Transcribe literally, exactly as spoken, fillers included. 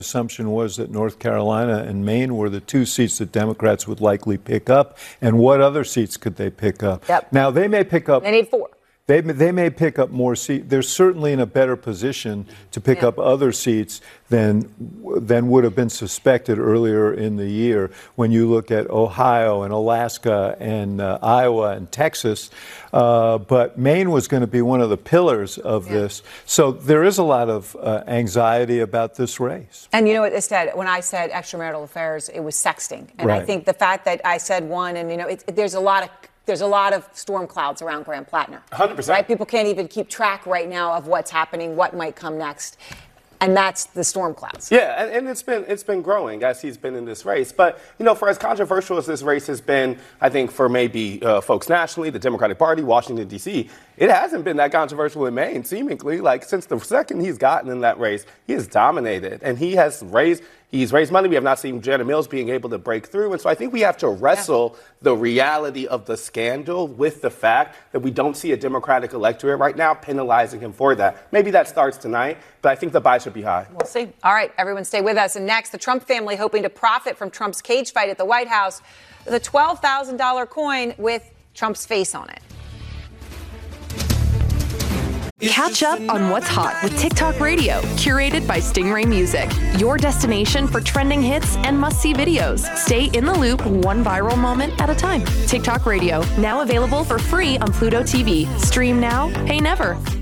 assumption was that North Carolina and Maine were the two seats that Democrats would likely pick up. And what other seats could they pick up? Yep. Now, they may pick up. They need four. They, they may pick up more seats. They're certainly in a better position to pick yeah. up other seats than than would have been suspected earlier in the year. When you look at Ohio and Alaska and uh, Iowa and Texas, uh, but Maine was going to be one of the pillars of yeah. this. So there is a lot of uh, anxiety about this race. And you know what, instead, when I said extramarital affairs, it was sexting. And right. I think the fact that I said one, and you know, it, it, there's a lot of There's a lot of storm clouds around Graham Plattner. one hundred percent. Right? People can't even keep track right now of what's happening, what might come next. And that's the storm clouds. Yeah, and, and it's been it's been growing as he's been in this race. But, you know, for as controversial as this race has been, I think for maybe uh, folks nationally, the Democratic Party, Washington, D C, it hasn't been that controversial in Maine, seemingly. Like, since the second he's gotten in that race, he has dominated. And he has raised he's raised money. We have not seen Janet Mills being able to break through. And so I think we have to wrestle yeah. the reality of the scandal with the fact that we don't see a Democratic electorate right now penalizing him for that. Maybe that starts tonight, but I think the buy should be high. We'll see. All right, everyone stay with us. And next, the Trump family hoping to profit from Trump's cage fight at the White House. The twelve thousand dollars coin with Trump's face on it. Catch up on what's hot with TikTok Radio, curated by Stingray Music. Your destination for trending hits and must-see videos. Stay in the loop, one viral moment at a time. TikTok Radio, now available for free on Pluto T V. Stream now, pay never.